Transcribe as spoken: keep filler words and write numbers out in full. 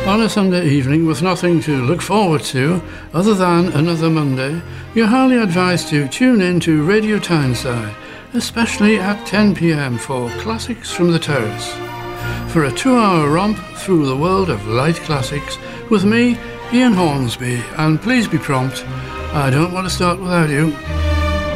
On a Sunday evening with nothing to look forward to other than another Monday, you're highly advised to tune in to Radio Tyneside, especially at ten p m for Classics from the Terrace. For a two-hour romp through the world of light classics with me, Ian Hornsby, and please be prompt, I don't want to start without you.